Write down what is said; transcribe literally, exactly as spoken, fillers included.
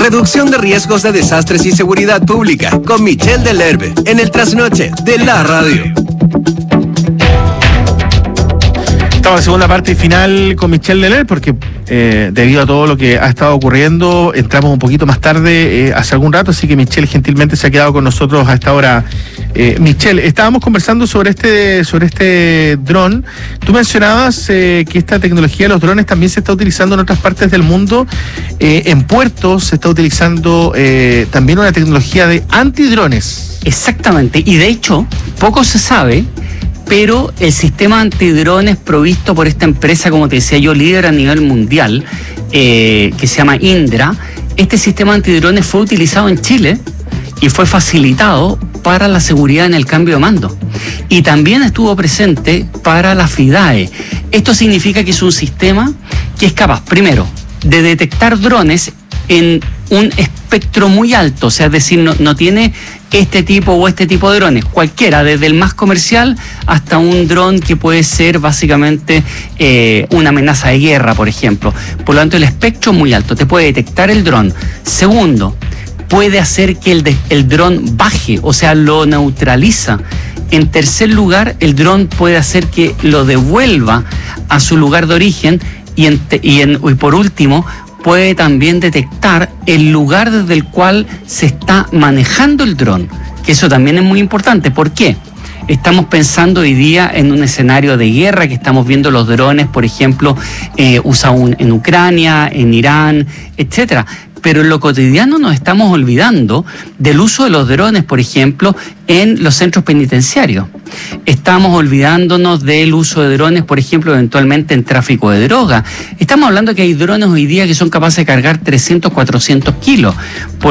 Reducción de riesgos de desastres y seguridad pública con Michel Delerbe en el trasnoche de la radio. Estamos en la segunda parte y final con Michel Delerbe porque eh, debido a todo lo que ha estado ocurriendo entramos un poquito más tarde eh, hace algún rato, así que Michel gentilmente se ha quedado con nosotros a esta hora. Eh, Michel, estábamos conversando sobre este sobre este dron. Tú mencionabas eh, que esta tecnología de los drones también se está utilizando en otras partes del mundo. Eh, en puertos se está utilizando eh, también una tecnología de antidrones. Exactamente, y de hecho poco se sabe, pero el sistema antidrones provisto por esta empresa, como te decía yo, líder a nivel mundial, eh, que se llama Indra, este sistema antidrones fue utilizado en Chile y fue facilitado para la seguridad en el cambio de mando. Y también estuvo presente para la FIDAE. Esto significa que es un sistema que es capaz, primero, de detectar drones en un espectro muy alto, o sea, es decir, no, no tiene este tipo o este tipo de drones, cualquiera, desde el más comercial hasta un dron que puede ser básicamente eh, una amenaza de guerra, por ejemplo. Por lo tanto, el espectro es muy alto, te puede detectar el dron. Segundo, puede hacer que el, de, el dron baje, o sea, lo neutraliza. En tercer lugar, el dron puede hacer que lo devuelva a su lugar de origen y, en, y, en, y por último, puede también detectar el lugar desde el cual se está manejando el dron, que eso también es muy importante. ¿Por qué? Estamos pensando hoy día en un escenario de guerra, que estamos viendo los drones, por ejemplo, eh, usados en Ucrania, en Irán, etcétera. Pero en lo cotidiano nos estamos olvidando del uso de los drones, por ejemplo, en los centros penitenciarios. Estamos olvidándonos del uso de drones, por ejemplo, eventualmente en tráfico de droga. Estamos hablando que hay drones hoy día que son capaces de cargar trescientos, cuatrocientos kilos.